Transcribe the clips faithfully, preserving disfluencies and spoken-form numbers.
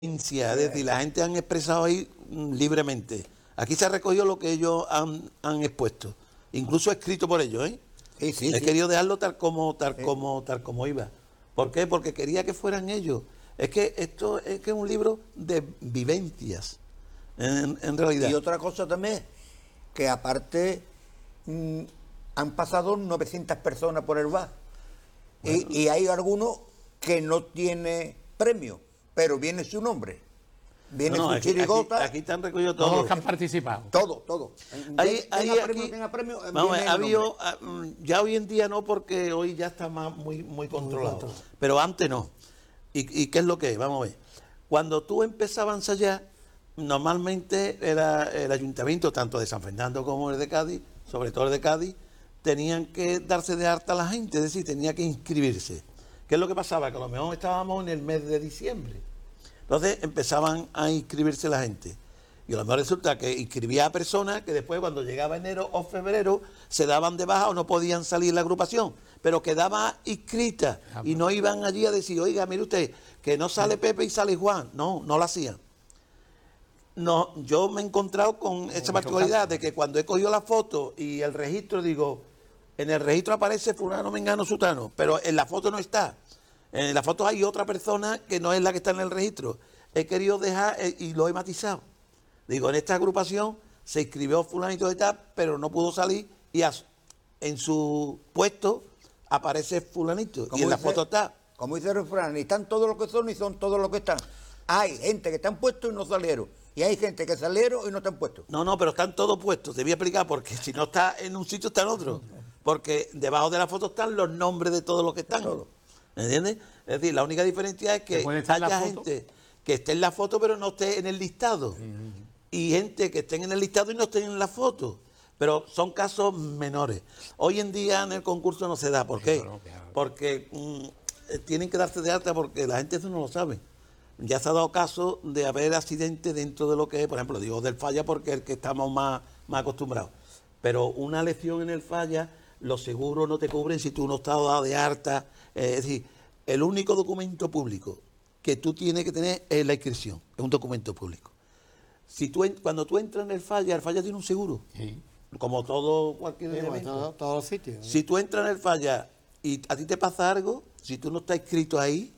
Es decir, la gente han expresado ahí mm, libremente. Aquí se ha recogido lo que ellos han, han expuesto, incluso escrito por ellos, ¿eh? Sí, sí, He sí. querido dejarlo tal como, tal Sí. como, tal como iba. ¿Por qué? Porque quería que fueran ellos. Es que esto es que es un libro de vivencias, en, en realidad. Y otra cosa también, que aparte mm, han pasado novecientas personas por el bar. Bueno. Y, y hay algunos que no tiene premio, pero viene su nombre. Viene No, no, su aquí, chirigota. aquí, aquí están recogidos Todos todos. los que han participado. Todo, todo. Ahí, Tenga ahí, premio, aquí, tenga premio, vamos, viene ha el habido, nombre. ah, mm, ya hoy en día no, porque hoy ya está más muy, muy controlado, controlado. pero antes no. ¿Y, ¿Y qué es lo que es? Vamos a ver. Cuando tú empezabas a ensayar, normalmente era el ayuntamiento, tanto de San Fernando como el de Cádiz, sobre todo el de Cádiz, tenían que darse de alta a la gente, es decir, tenía que inscribirse. ¿Qué es lo que pasaba? Que a lo mejor estábamos en el mes de diciembre. Entonces empezaban a inscribirse la gente. Y a lo mejor resulta que inscribía a personas que después, cuando llegaba enero o febrero, se daban de baja o no podían salir de la agrupación, pero quedaba inscrita y no iban allí a decir, oiga, mire usted, que no sale Pepe y sale Juan. No, no lo hacían. No, yo me he encontrado con esa particularidad de que cuando he cogido la foto y el registro, digo, en el registro aparece fulano, mengano, sutano, pero en la foto no está. En la foto hay otra persona que no es la que está en el registro. He querido dejar eh, y lo he matizado. Digo, en esta agrupación se inscribió fulanito de tal, pero no pudo salir y a- en su puesto aparece fulanito. Y en la dice- foto está. Como dice el refrán, ni están todos los que son, ni son todos los que están. Hay gente que están puestos y no salieron. Y hay gente que salieron y no están puestos. No, no, pero están todos puestos. Te voy a explicar, porque si no está en un sitio, está en otro. Porque debajo de la foto están los nombres de todos los que están. ¿Me entiendes? Es decir, la única diferencia es que Que puede estar en la haya foto. gente que esté en la foto, pero no esté en el listado. Y gente que estén en el listado y no estén en la foto. Pero son casos menores. Hoy en día en el concurso no se da. ¿Por qué? Claro, claro. Porque mm, eh, tienen que darse de alta porque la gente eso no lo sabe. Ya se ha dado caso de haber accidentes dentro de lo que es, por ejemplo, digo del falla porque es el que estamos más, más acostumbrados. Pero una lesión en el falla, los seguros no te cubren si tú no estás dado de alta. Eh, es decir, el único documento público que tú tienes que tener es la inscripción, es un documento público. Si tú, en- cuando tú entras en el falla, el falla tiene un seguro, Sí. como todo cualquier Sí, bueno, evento. todo- todos los sitios. Si tú entras en el falla y a ti te pasa algo, si tú no estás inscrito ahí,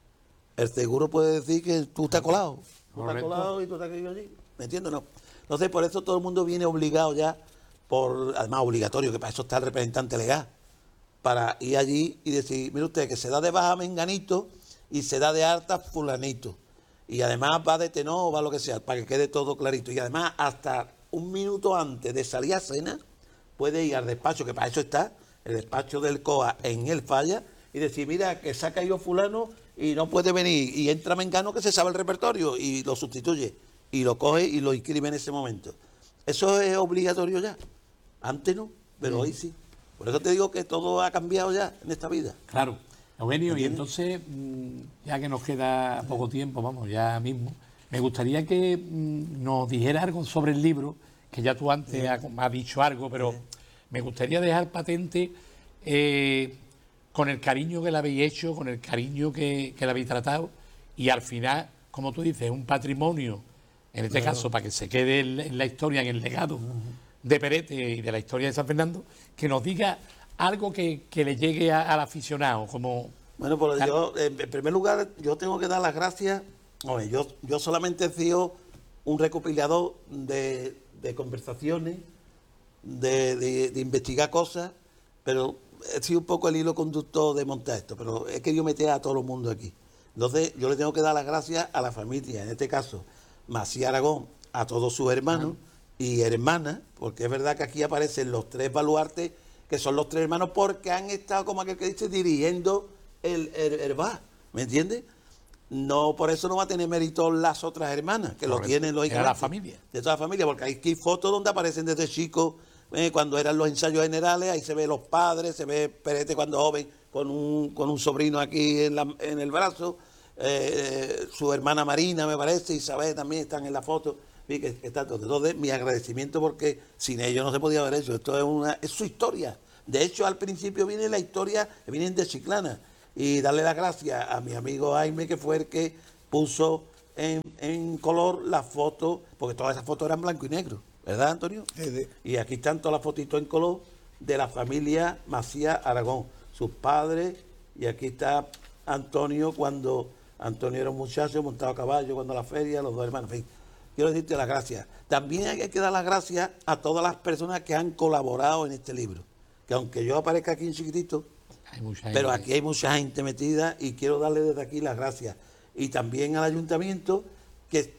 el seguro puede decir que tú estás colado. Tú estás Correcto. colado y tú estás caído allí. ¿Me entiendes? No. Entonces, por eso todo el mundo viene obligado ya, por además obligatorio, que para eso está el representante legal, para ir allí y decir, mire usted, que se da de baja menganito y se da de alta fulanito. Y además va de tenor o va lo que sea, para que quede todo clarito. Y además, hasta un minuto antes de salir a cena, puede ir al despacho, que para eso está, el despacho del C O A en el falla, y decir, mira, que se ha caído fulano y no puede venir. Y entra mengano que se sabe el repertorio y lo sustituye. Y lo coge y lo inscribe en ese momento. Eso es obligatorio ya. Antes no, pero hoy sí. Por eso te digo que todo ha cambiado ya en esta vida. Claro. Eugenio, y ¿Entiendes? entonces, mm, ya que nos queda poco tiempo, vamos, ya mismo, me gustaría que mm, nos dijera algo sobre el libro, que ya tú antes has, has dicho algo, pero me gustaría dejar patente eh, con el cariño que le habéis hecho, con el cariño que, que le habéis tratado, y al final, como tú dices, un patrimonio, en este caso, para que se quede en, en la historia, en el legado de Perete y de la historia de San Fernando, que nos diga algo que, que le llegue a- al aficionado, como... Bueno, pues Claro. yo, en en primer lugar, yo tengo que dar las gracias. Oye, yo, yo solamente he sido un recopilador de, de conversaciones, de, de- de investigar cosas, pero he sido un poco el hilo conductor de montar esto, pero he querido meter a todo el mundo aquí. Entonces, yo le tengo que dar las gracias a la familia, en este caso, Macías Aragón, a todos sus hermanos y hermanas, porque es verdad que aquí aparecen los tres baluartes, que son los tres hermanos, porque han estado, como aquel que dice, dirigiendo el, el, el bar, ¿me entiendes? No, por eso no va a tener mérito las otras hermanas, que lo Correcto. tienen Era lógicamente. la familia. De toda la familia, porque hay aquí fotos donde aparecen desde chicos, eh, cuando eran los ensayos generales, ahí se ve los padres, se ve Perete cuando joven, con un, con un sobrino aquí en, la- en el brazo, eh, su hermana Marina, me parece, Isabel también están en la foto, vi que, que está todo. Entonces, mi agradecimiento porque sin ellos no se podía haber hecho, esto es, una, es su historia. De hecho, al principio viene la historia, vienen de Chiclana, y darle las gracias a mi amigo Jaime, que fue el que puso en, en color las fotos, porque todas esas fotos eran blanco y negro, ¿verdad, Antonio? Sí, sí. Y aquí están todas las fotitos en color de la familia Macías Aragón, sus padres, y aquí está Antonio cuando Antonio era un muchacho montado a caballo, cuando a la feria, los dos hermanos, en fin. Quiero decirte las gracias. También hay que dar las gracias a todas las personas que han colaborado en este libro, que aunque yo aparezca aquí en chiquitito, Hay mucha pero gente. aquí hay mucha gente metida y quiero darle desde aquí las gracias. Y también al ayuntamiento que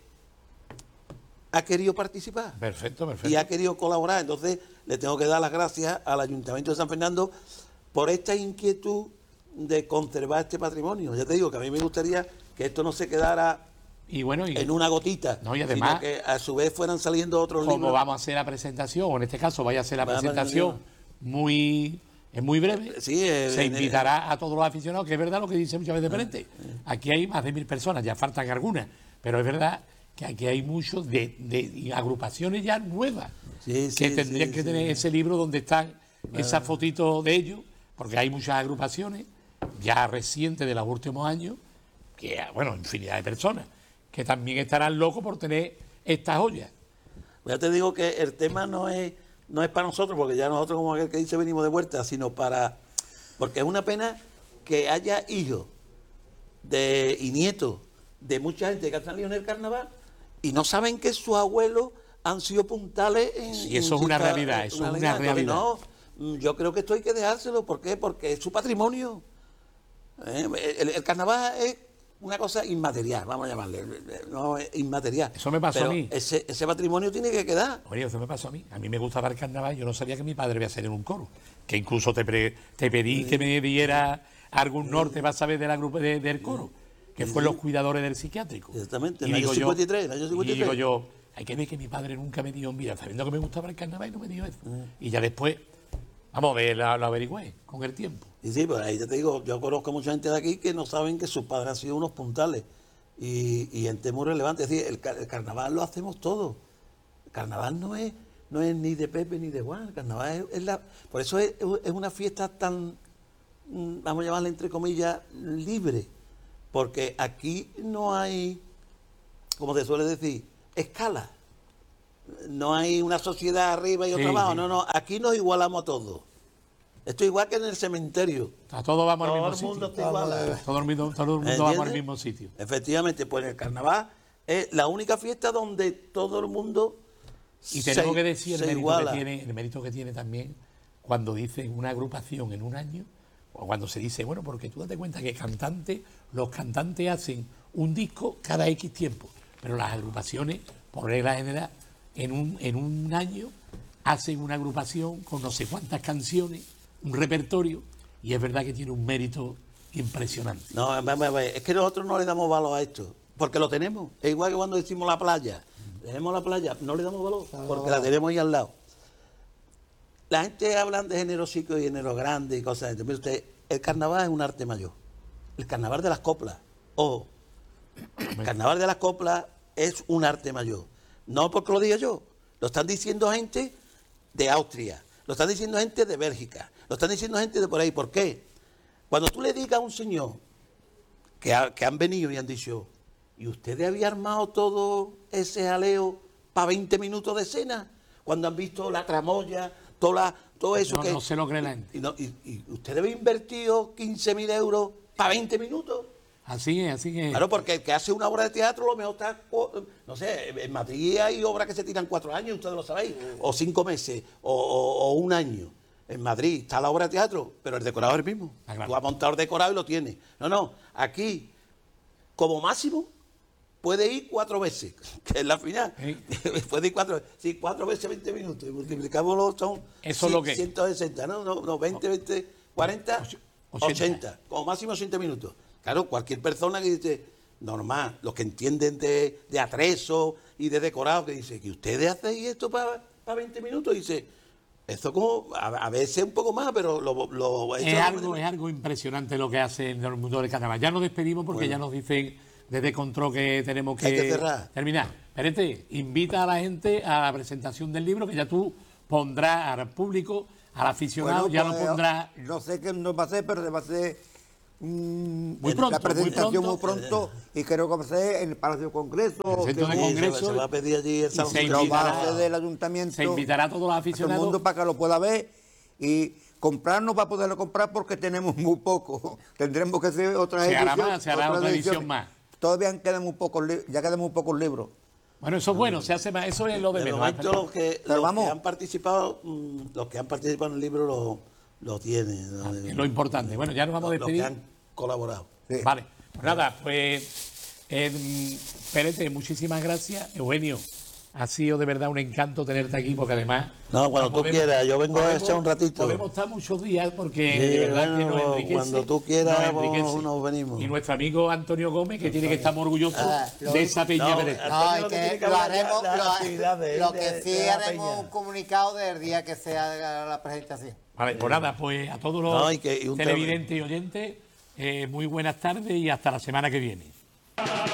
ha querido participar Perfecto, perfecto. y ha querido colaborar. Entonces le tengo que dar las gracias al Ayuntamiento de San Fernando por esta inquietud de conservar este patrimonio. Ya te digo que a mí me gustaría que esto no se quedara Y bueno, y en una gotita, No, y además- sino que a su vez fueran saliendo otros como libros. vamos a hacer la presentación, o en este caso vaya a ser la Vamos a presentación muy es muy breve, Sí, eh, se eh, invitará a todos los aficionados, que es verdad lo que dice muchas veces Perente. Aquí hay más de mil personas, ya faltan algunas, pero es verdad que aquí hay muchos de, de agrupaciones ya nuevas Sí, que sí, tendrían sí, que sí. tener ese libro donde están esas fotitos de ellos, porque hay muchas agrupaciones ya recientes de los últimos años, que bueno, infinidad de personas, que también estarán locos por tener estas joyas. Ya te digo que el tema no es no es para nosotros, porque ya nosotros, como aquel que dice, venimos de vuelta, sino para... Porque es una pena que haya hijos de, y nietos de mucha gente que han salido en el carnaval y no saben que sus abuelos han sido puntales en... Sí, eso es una cierta- realidad, eso es una Entonces, realidad. No, mm, yo creo que esto hay que dejárselo. ¿Por qué? Porque es su patrimonio. ¿Eh? El, el carnaval es una cosa inmaterial, vamos a llamarle, no es inmaterial. Eso me pasó Pero a mí. Ese, ese patrimonio tiene que quedar. Oye, eso me pasó a mí. A mí me gustaba el carnaval. Yo no sabía que mi padre iba a ser en un coro. Que incluso te, pre- te pedí que me diera algún norte, vas a ver, de la grupo de- del coro, que fue los cuidadores del psiquiátrico. Exactamente, Y en el digo año yo- cincuenta y tres, en el año cincuenta y Y digo tres. yo, hay que ver que mi padre nunca me dio, mira, sabiendo que me gustaba el carnaval y no me dio eso. Mm. Y ya después, vamos a ver, lo, lo averigüé con el tiempo. Y sí, pues ahí ya te digo, yo conozco a mucha gente de aquí que no saben que sus padres han sido unos puntales. Y, y gente muy relevante. Es decir, el, car- el carnaval lo hacemos todos. El carnaval no es, no es ni de Pepe ni de Juan. El carnaval es, es la. Por eso es, es una fiesta tan, mm, vamos a llamarla entre comillas, libre. Porque aquí no hay, como se suele decir, escala. No hay una sociedad arriba y otra Sí, abajo. sí. No, no. Aquí nos igualamos a todos. Esto es igual que en el cementerio. A todos vamos Todo al el mismo mundo sitio. está igual. Todo el mundo, todo el mundo vamos al ¿Entiendes? mismo sitio. Efectivamente, pues el carnaval es la única fiesta donde todo el mundo Y tenemos se- que decir el se mérito, iguala. que tiene, el mérito que tiene también cuando dicen una agrupación en un año, o cuando se dice, bueno, porque tú date cuenta que cantantes, los cantantes hacen un disco cada X tiempo, pero las agrupaciones, por regla general, en un, en un año hacen una agrupación con no sé cuántas canciones, un repertorio, y es verdad que tiene un mérito impresionante. No, va, va, va, es que nosotros no le damos valor a esto, porque lo tenemos. Es igual que cuando decimos la playa. Tenemos la playa, no le damos valor, porque la tenemos ahí al lado. La gente habla de género chico y género grande y cosas de esto. Mire usted, el carnaval es un arte mayor. El carnaval de las coplas. Ojo, el carnaval de las coplas es un arte mayor. No porque lo diga yo, lo están diciendo gente de Austria, lo están diciendo gente de Bélgica, lo están diciendo gente de por ahí. ¿Por qué? Cuando tú le digas a un señor que, ha- que han venido y han dicho, ¿y usted había armado todo ese jaleo para veinte minutos de cena? Cuando han visto la tramoya, toda la- todo eso No, que... no se lo cree la gente. Y, no- y- y usted había invertido quince mil euros para veinte minutos. Así es, así es. Claro, porque el que hace una obra de teatro lo mejor está, cu- no sé, en Madrid hay obras que se tiran cuatro años, ustedes lo sabéis, o cinco meses, o, o- o un año. En Madrid está la obra de teatro, pero el decorado es el mismo. Ah, claro. Tú has montado el decorado y lo tienes. No, no, aquí, como máximo, puede ir cuatro veces, que es la final. Sí. Puede ir cuatro veces. Sí, cuatro veces veinte minutos. Y multiplicámoslo, son Eso es lo que- ciento sesenta, ¿no? No, no, veinte, veinte, cuarenta, ochenta. ochenta. Como máximo ochenta minutos. Claro, cualquier persona que dice, normal, los que entienden de, de atrezo y de decorado, que dice, que ustedes hacéis esto para veinte minutos, dice, esto como, a, a veces un poco más, pero lo, lo Es algo, es algo impresionante lo que hace en el mundo del carnaval. Ya nos despedimos porque ya nos dicen desde control que tenemos que, Hay que cerrar. terminar. Perete, invita a la gente a la presentación del libro, que ya tú pondrás al público, al aficionado, Bueno, ya pues, lo pondrás. No sé qué nos va a hacer, pero se va a hacer mm, Muy pronto, la presentación muy muy pronto. pronto, y creo que va a ser en el Palacio de Congreso. El centro de que- Sí, Congreso. se, se va a pedir allí el y salón. se Lo va a invitará- hacer del ayuntamiento. Se invitará a todos los a todo el aficionados. mundo para que lo pueda ver y comprarnos para poderlo comprar porque tenemos muy poco. Tendremos que hacer otra Se hará edición. más, se hará otra edición más. Todavía quedan muy pocos li- ya quedan muy pocos libros. Bueno, eso es bueno, se hace más, eso es lo de De menos. momento los que, Pero los vamos. que han participado, mm, los que han participado en el libro lo, lo tienen. ¿no? Es lo importante. Bueno, ya nos vamos a Los- los que despedir. han colaborado. Sí. Vale, pues nada, pues eh, Pérez, muchísimas gracias. Eugenio, ha sido de verdad un encanto tenerte aquí porque además... No, cuando tú quieras, yo vengo a podemos- echar un ratito. Podemos estar muchos días porque Sí, de verdad que nos bueno, enriquece. cuando tú quieras, nos enriquece. vos- nos venimos. Y nuestro amigo Antonio Gómez, que tiene que estar muy orgulloso Ah, lo de único- esa peña No, Pérez. Antonio No, lo y que tiene que que lo hablar ya haremos, de las lo, actividades lo de- que sí de la haremos peña. un comunicado del día que se haga la presentación. Vale, pues nada, pues a todos los No, y que- y un televidentes y oyentes, eh, muy buenas tardes y hasta la semana que viene.